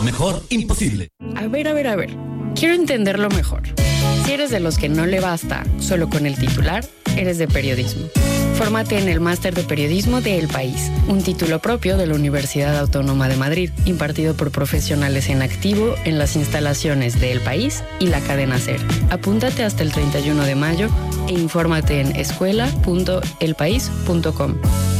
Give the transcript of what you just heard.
Mejor imposible. A ver. Quiero entenderlo mejor. Si eres de los que no le basta solo con el titular, eres de periodismo. Fórmate en el Máster de Periodismo de El País, un título propio de la Universidad Autónoma de Madrid, impartido por profesionales en activo en las instalaciones de El País y la cadena SER. Apúntate hasta el 31 de mayo e infórmate en escuela.elpaís.com.